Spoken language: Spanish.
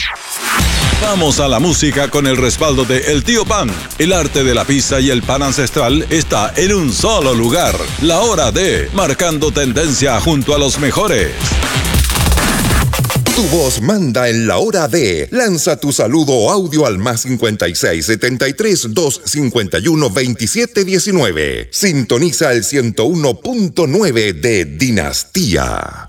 Vamos a la música con el respaldo de El Tío Pan. El arte de la pizza y el pan ancestral está en un solo lugar. La hora de Marcando Tendencia junto a los mejores. Tu voz manda en la hora de. Lanza tu saludo o audio al más 56-73-251-2719. Sintoniza el 101.9 de Dinastía.